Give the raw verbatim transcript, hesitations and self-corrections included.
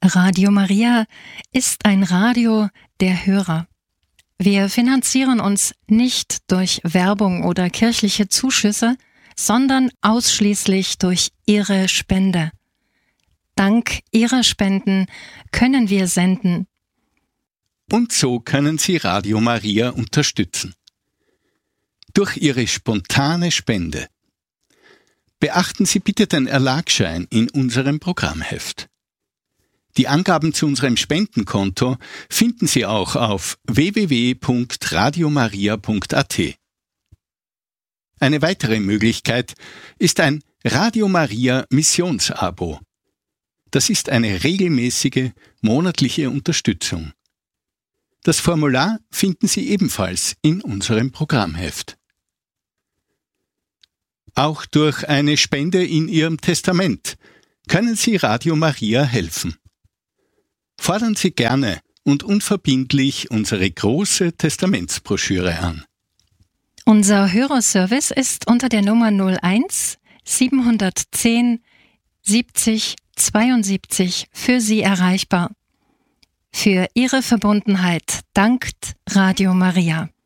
Radio Maria ist ein Radio der Hörer. Wir finanzieren uns nicht durch Werbung oder kirchliche Zuschüsse, sondern ausschließlich durch Ihre Spende. Dank Ihrer Spenden können wir senden. Und so können Sie Radio Maria unterstützen. Durch Ihre spontane Spende. Beachten Sie bitte den Erlagschein in unserem Programmheft. Die Angaben zu unserem Spendenkonto finden Sie auch auf w w w punkt radiomaria punkt a t. Eine weitere Möglichkeit ist ein Radio Maria Missionsabo. Das ist eine regelmäßige monatliche Unterstützung. Das Formular finden Sie ebenfalls in unserem Programmheft. Auch durch eine Spende in Ihrem Testament können Sie Radio Maria helfen. Fordern Sie gerne und unverbindlich unsere große Testamentsbroschüre an. Unser Hörerservice ist unter der Nummer null eins siebenhundertzehn siebzig zweiundsiebzig für Sie erreichbar. Für Ihre Verbundenheit dankt Radio Maria.